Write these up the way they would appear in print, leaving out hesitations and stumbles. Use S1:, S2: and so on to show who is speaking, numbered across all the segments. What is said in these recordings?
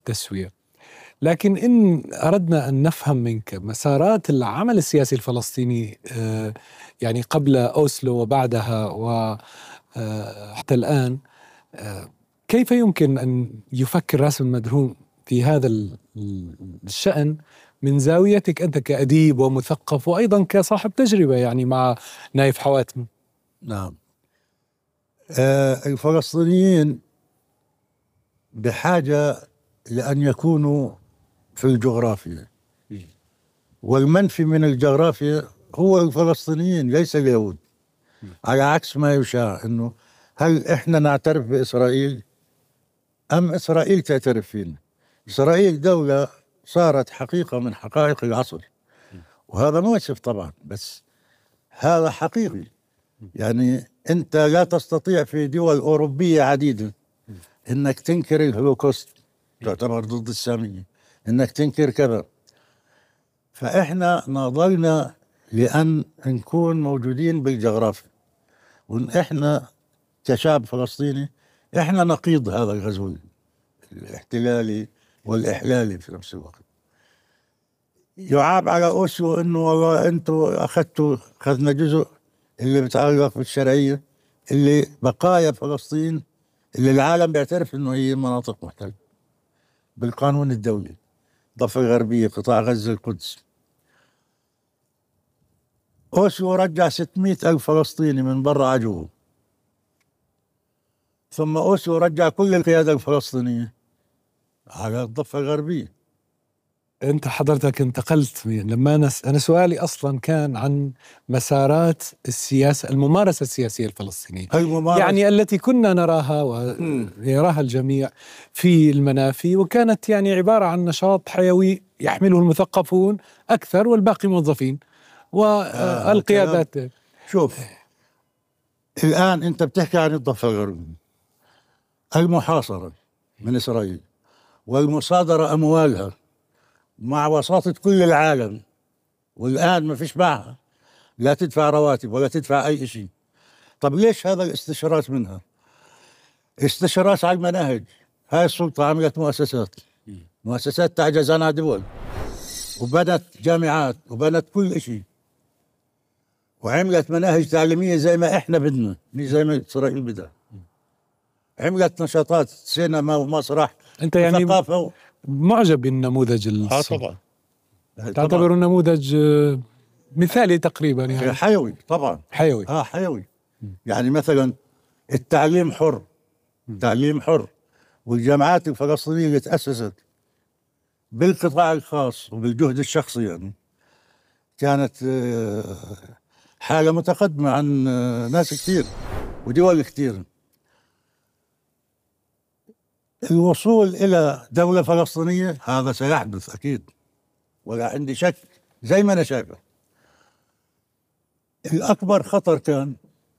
S1: التسوية. لكن إن أردنا أن نفهم منك مسارات العمل السياسي الفلسطيني يعني قبل أوسلو وبعدها وحتى الآن، كيف يمكن أن يفكر راسم المدهون في هذا الشأن من زاويتك أنت كأديب ومثقف وأيضا كصاحب تجربة يعني مع نايف حواتم؟
S2: نعم. الفلسطينيين بحاجة لأن يكونوا في الجغرافيا، والمنفي من الجغرافيا هو الفلسطينيين ليس اليهود، على عكس ما يشاع أنه هل إحنا نعترف بإسرائيل أم إسرائيل تعترف فينا؟ إسرائيل دولة صارت حقيقة من حقائق العصر، وهذا مؤسف طبعا، بس هذا حقيقي. يعني أنت لا تستطيع في دول أوروبية عديدة أنك تنكر الهولوكوست، تعتبر ضد السامية، أنك تنكر كذا. فإحنا ناضلنا لأن نكون موجودين بالجغرافيا، وإحنا كشعب فلسطيني إحنا نقيض هذا الغزو الاحتلالي والإحلالي في نفس الوقت. يعاب على أوسلو إنه والله أنتوا أخذنا جزء اللي بتعلق بالشرعية، اللي بقايا فلسطين اللي العالم بيعترف إنه هي مناطق محتلة بالقانون الدولي، الضفة الغربية، قطاع غزة، القدس. أوسلو رجع 600,000 فلسطيني من برا عجوه، ثم أوسلو رجع كل القيادة الفلسطينية على الضفة الغربية.
S1: أنت حضرتك انتقلت لما أنا سؤالي أصلا كان عن مسارات السياسة، الممارسة السياسية الفلسطينية، يعني التي كنا نراها ويراها الجميع في المنافي، وكانت يعني عبارة عن نشاط حيوي يحمله المثقفون أكثر والباقي موظفين والقيادات.
S2: شوف الآن أنت بتحكي عن الضفة الغربية، المحاصرة من إسرائيل والمصادرة أموالها مع وساطة كل العالم، والآن ما فيش معها، لا تدفع رواتب ولا تدفع أي شيء. طب ليش هذا الاستشارات منها؟ استشارات على المناهج. هاي السلطة عملت مؤسسات تعجز عنها دول، وبنت جامعات وبنت كل شيء، وعملت مناهج تعليمية زي ما إحنا بدنا، مش زي ما إسرائيل بدها. عملت نشاطات سينما ومسرح.
S1: أنت يعني معجب بالنموذج
S2: طبعا.
S1: تعتبر نموذج مثالي تقريبا، يعني
S2: حيوي طبعا،
S1: حيوي.
S2: حيوي. يعني مثلا التعليم حر، تعليم حر، والجامعات الفلسطينية اللي تأسست بالقطاع الخاص وبالجهد الشخصي يعني كانت حاجة متقدمة عن ناس كثير ودول كثير. الوصول إلى دولة فلسطينية هذا سيحدث أكيد، ولا عندي شك، زي ما أنا شايفه. الأكبر خطر كان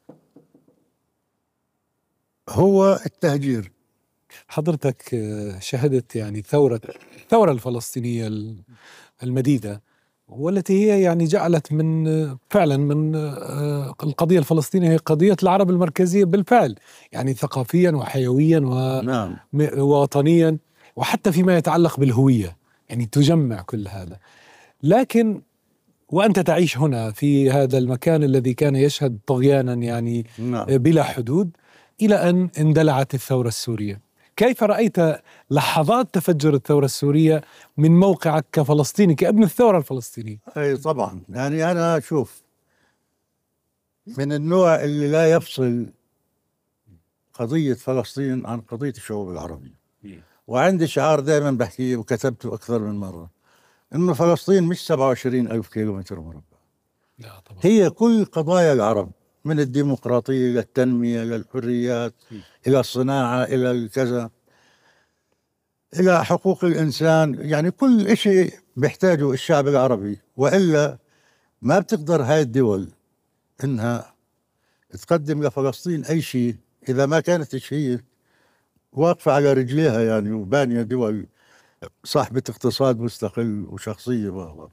S2: هو التهجير.
S1: حضرتك شهدت يعني الثورة الفلسطينية المديدة، والتي هي يعني جعلت من فعلا من القضية الفلسطينية هي قضية العرب المركزية بالفعل، يعني ثقافيا وحيويا ووطنيا، وحتى فيما يتعلق بالهوية، يعني تجمع كل هذا. لكن وأنت تعيش هنا في هذا المكان الذي كان يشهد طغيانا يعني بلا حدود، إلى أن اندلعت الثورة السورية. كيف رأيت لحظات تفجر الثورة السورية من موقعك كفلسطيني، كابن الثورة الفلسطينية؟
S2: أي طبعا، يعني أنا أشوف من النوع اللي لا يفصل قضية فلسطين عن قضية الشعوب العربية، وعندي شعار دائما بحكيه وكتبته أكثر من مرة، إنه فلسطين مش 27,000 كيلومتر مربع، هي كل قضايا العرب، من الديمقراطية إلى التنمية إلى الحريات إلى الصناعة إلى الكذا إلى حقوق الإنسان، يعني كل شيء بيحتاجه الشعب العربي. وإلا ما بتقدر هاي الدول إنها تقدم لفلسطين أي شيء إذا ما كانت هي واقفة على رجليها، يعني وبانية دول صاحبة اقتصاد مستقل وشخصية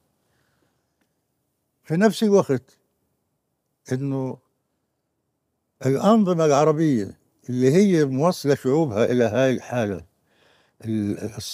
S2: في نفس الوقت إنه الأنظمة العربية اللي هي موصلة شعوبها إلى هاي الحالة